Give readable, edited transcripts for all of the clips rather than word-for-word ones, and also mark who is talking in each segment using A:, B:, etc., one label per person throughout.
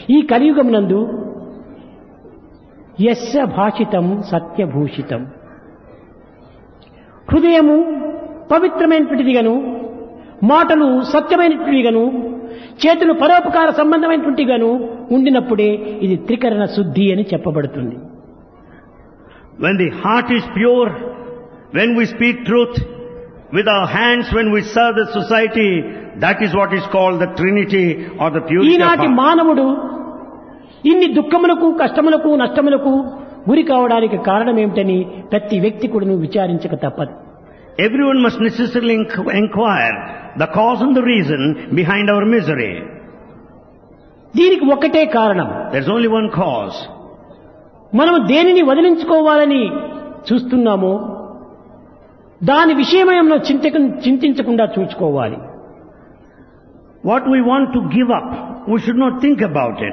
A: ఈ కలియుగమునందు యస్య భాషితం సత్యభూషితం, హృదయము పవిత్రమైనటువంటిదిగాను, మాటలు సత్యమైనటువంటివిగాను, చేతులు పరోపకార సంబంధమైనటువంటిగాను ఉండినప్పుడే ఇది త్రికరణ శుద్ధి అని చెప్పబడుతుంది.
B: When the heart is pure, when we speak truth, with our hands when we serve the society, that is what is called the Trinity or the purity of
A: ఈనాటి
B: heart.
A: మానవుడు ఇన్ని దుఃఖములకు, కష్టములకు, నష్టములకు గురి కావడానికి కారణం ఏమిటని ప్రతి వ్యక్తి కూడా విచారించక తప్పదు.
B: Everyone must necessarily inquire the cause and the reason behind our misery.
A: దీనికి ఒక్కటే కారణం,
B: There's only one cause.
A: మనం దేనిని వదిలించుకోవాలని చూస్తున్నామో దాని విషయమై మనం చింతించకుండా చూసుకోవాలి.
B: What we want to give up, we should not think about it.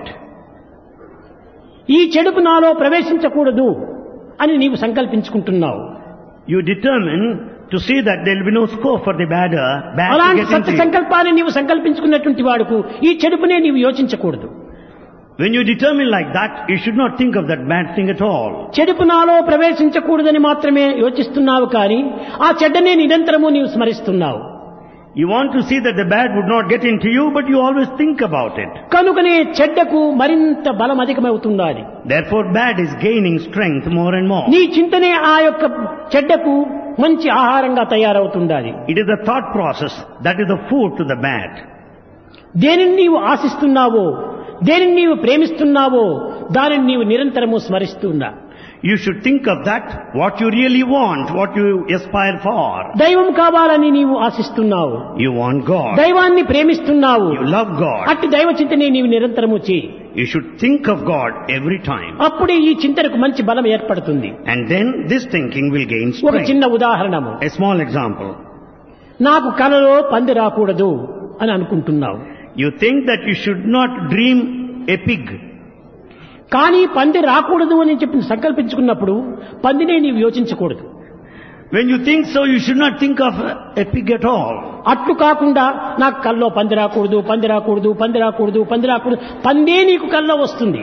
A: ఈ చెడుకు నాలో ప్రవేశించకూడదు అని నీవు సంకల్పించుకుంటున్నావు.
B: You determine to see that there will be no scope for the bad to
A: అలాంటి
B: get
A: సత్య
B: into you.
A: సంకల్పాన్ని నీవు సంకల్పించుకున్నటువంటి వాడుకు ఈ చెడుపునే నీవు యోచించకూడదు.
B: When you determine like that, you should not think of that bad thing at all.
A: చెడుపు నాలో ప్రవేశించకూడదని మాత్రమే యోచిస్తున్నావు, కానీ ఆ చెడ్డనే నిరంతరము నీవు స్మరిస్తున్నావు.
B: You want to see that the bad would not get into you, but you always think about it.
A: కనుకనే చెడ్డకు మరింత బలం అధికమవుతున్నది.
B: Therefore bad is gaining strength more and more.
A: నీ చింతనే ఆ యొక్క చెడ్డకు మంచి ఆహారంగా తయారవుతుండాలి.
B: It is the thought process that is the food to the bad.
A: దేనిని నీవు ఆశిస్తున్నావో, దేనిని నీవు ప్రేమిస్తున్నావో దానిని నీవు నిరంతరము స్మరిస్తున్నా.
B: You should think of that, what you really want, what you aspire for.
A: దైవం కావాలని నీవు ఆశిస్తున్నావు,
B: You want God.
A: దైవాన్ని ప్రేమిస్తున్నావు.
B: You love God.
A: అట్టి దైవ చింతనే నీవు నిరంతరము చేయి.
B: You should think of God every time.
A: అప్పుడే ఈ చింతనకు మంచి బలం ఏర్పడుతుంది.
B: And then this thinking will gain
A: ఒక
B: strength.
A: చిన్న ఉదాహరణము,
B: A small example.
A: నాకు కలలో పంది రాకూడదు అని అనుకుంటున్నావు,
B: You think that you should not dream a pig.
A: కానీ పంది రాకూడదు అని చెప్పి సంకల్పించుకున్నప్పుడు పందినే నీవు యోచించకూడదు.
B: When you think so, you should not think of a pig at all.
A: అట్లు కాకుండా నాకు కల్లో పంది రాకూడదు, పంది రాకూడదు, పంది రాకూడదు, పంది రాకూడదు, పందే నీకు కల్లో వస్తుంది.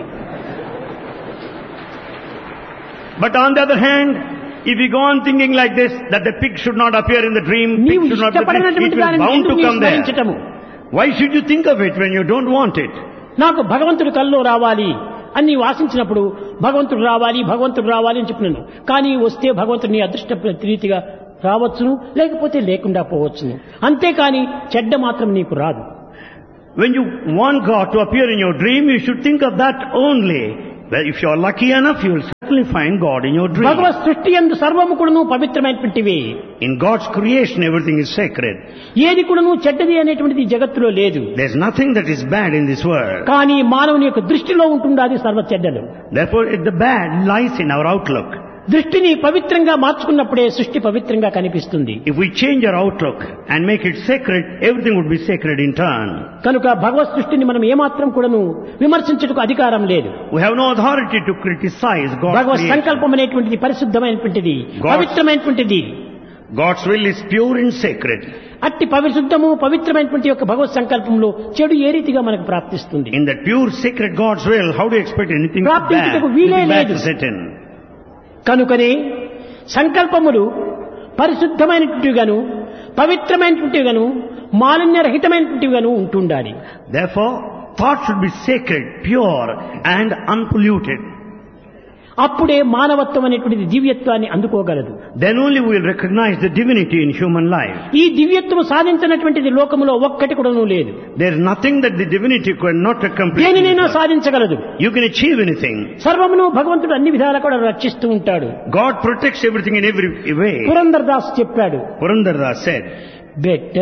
B: But on the other hand, if you go on thinking like this, that the pig should not appear in the dream, pig
A: నీవు
B: should not be, it
A: ఇష్టపడినటువంటి
B: will
A: దానిని
B: bound
A: ఎందుకు
B: to
A: నీవు
B: come there.
A: స్మరించటము?
B: Why should you think of it when you don't want it?
A: నాకు భగవంతుడు కల్లో రావాలి అని నీవు ఆశించినప్పుడు భగవంతుడు రావాలి, భగవంతుడు రావాలి అని చెప్పినాను. కానీ వస్తే భగవంతుడు నీ అదృష్ట రీతిగా రావచ్చును, లేకపోతే లేకుండా పోవచ్చును. అంతేకాని చెడ్డ మాత్రం నీకు రాదు.
B: When you want God to appear in your dream, you should think of that only. Well, if you are lucky enough, you will certainly find God in your dream.
A: భగవత్ సృష్టి యందు సర్వము కూడాను పవిత్రమైనటువంటివి.
B: In God's creation, everything is sacred.
A: ఏది కూడాను చెడ్డది అనేటువంటిది ఈ జగత్తులో లేదు.
B: There's nothing that is bad in this world.
A: కానీ మానవుని యొక్క దృష్టిలో ఉంటుండాది సర్వ చెడ్డలు.
B: Therefore, the bad lies in our outlook.
A: దృష్టిని పవిత్రంగా మార్చుకున్నప్పుడే సృష్టి పవిత్రంగా కనిపిస్తుంది.
B: If we change our outlook and make it sacred, everything would be sacred in turn.
A: కనుక భగవత్ సృష్టిని మనం ఏమాత్రం కూడాను విమర్శించుటకు అధికారం లేదు.
B: We have no authority to criticize God's
A: Bhagwat
B: creation.
A: సంకల్పం అనేటువంటిది పరిశుద్ధమైనటువంటిది, పవిత్రమైనటువంటిది.
B: God's will is pure and sacred.
A: అట్టి పరిశుద్ధము పవిత్రమైనటువంటి యొక్క భగవత్ సంకల్పంలో చెడు ఏ రీతిగా మనకు ప్రాప్తిస్తుంది?
B: In that pure sacred God's will, how do you expect anything bad,
A: ప్రాప్తించుటకు వీలే
B: anything bad
A: లేదు.
B: to set in?
A: కనుకనే సంకల్పములు పరిశుద్ధమైనటువంటివిగాను, పవిత్రమైనటువంటివిగాను, మాలిన్యరహితమైనటువంటివిగాను ఉంటుండాలి.
B: Therefore, thought should be sacred, pure and unpolluted.
A: అప్పుడే మానవత్వం అనేటువంటిది దివ్యత్వాన్ని అందుకోగలదు.
B: Then only we will recognize the divinity in human life.
A: ఈ దివ్యత్వం సాధించినటువంటిది లోకములో ఒక్కటి కూడాను లేదు.
B: There is nothing that the divinity could not accomplish.
A: దేనినైనా సాధించగలదు.
B: You can achieve anything.
A: సర్వమును భగవంతుడు అన్ని విధాలా కూడా రక్షిస్తూ ఉంటాడు.
B: God protects everything in every way.
A: Purandar Das చెప్పాడు,
B: Purandara said,
A: బెట్ట